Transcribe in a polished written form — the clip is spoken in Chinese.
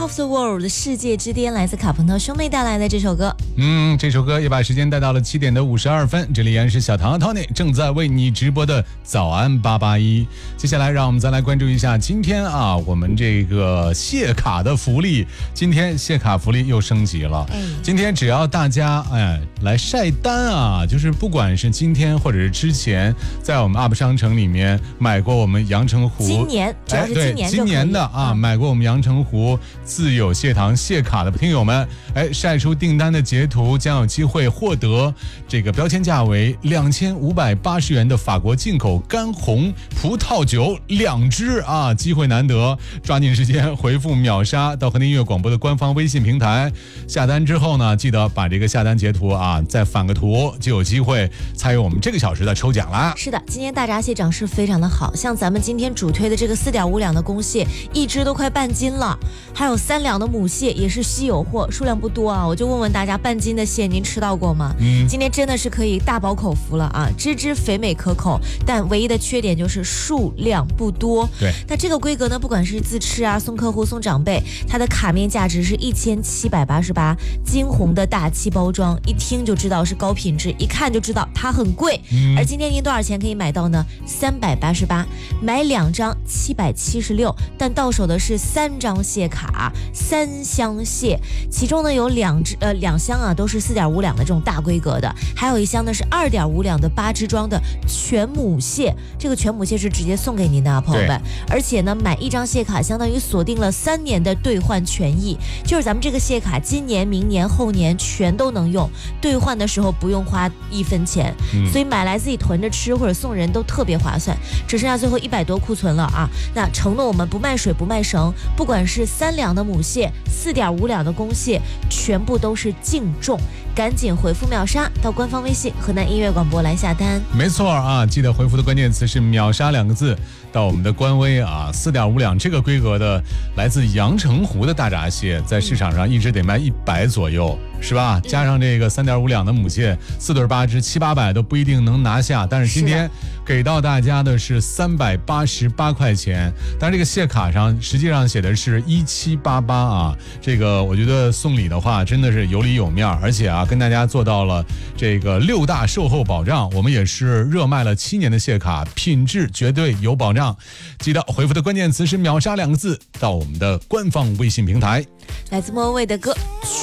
of the World 世界之巅，来自卡朋特兄妹带来的这首歌。 这首歌也把时间带到了7点的52分。这里依然是小唐 Tony 正在为你直播的早安881。接下来让我们再来关注一下今天啊，我们这个谢卡的福利。今天谢卡福利又升级了。今天只要大家来晒单啊，就是不管是今天或者是之前在我们 UP 商城里面买过我们阳澄湖， 今年主要是今年就可以， 今年的啊，买过我们阳澄湖自有蟹塘谢卡的听友们，晒出订单的截图，将有机会获得这个标签价为2580元的法国进口干红葡萄酒2支啊，机会难得，抓紧时间回复秒杀到河南音乐广播的官方微信平台。下单之后呢，记得把这个下单截图啊再返个图，就有机会参与我们这个小时的抽奖啦。 是的，今天大闸蟹涨势非常的好，像咱们今天主推的这个4.5两的公蟹，一只都快半斤了，还有3两的母蟹也是稀有货，数量不多啊。我就问问大家，半斤的蟹您吃到过吗？今天真的是可以大饱口福了啊，汁汁肥美可口，但唯一的缺点就是数量不多。 对， 那这个规格呢，不管是自吃啊，送客户送长辈，它的卡面价值是1788，金红的大气包装，一听就知道是高品质，一看就知道它很贵。而今天您多少钱可以买到呢？388，买2张776，但到手的是3张蟹卡，3箱蟹，其中呢有2箱啊都是4.5两的这种大规格的，还有1箱呢是2.5两的8支装的全母蟹，这个全母蟹是直接送给您的啊，朋友们。而且呢，买1张蟹卡相当于锁定了3年的兑换权益，就是咱们这个蟹卡今年、明年、后年全都能用，兑换的时候不用花1分钱，所以买来自己囤着吃或者送人都特别划算。只剩下最后100多库存了啊！那承诺我们不卖水不卖绳，不管是3两的母蟹、4.5两的公蟹，全部都是净重。赶紧回复秒杀到官方微信河南音乐广播来下单。 没错啊，记得回复的关键词是秒杀2个字到我们的官微啊。4.5两这个规格的来自阳澄湖的大闸蟹，在市场上一直得卖100左右，是吧？加上这个3.5两的母蟹，4对8只700-800都不一定能拿下，但是今天给到大家的是388块钱。但是这个蟹卡上实际上写的是1788啊，这个我觉得送礼的话真的是有里有面，而且啊跟大家做到了这个6大售后保障，我们也是热卖了7年的蟹卡，品质绝对有保障。记得回复的关键词是秒杀2个字到我们的官方微信平台。 来自莫文蔚的歌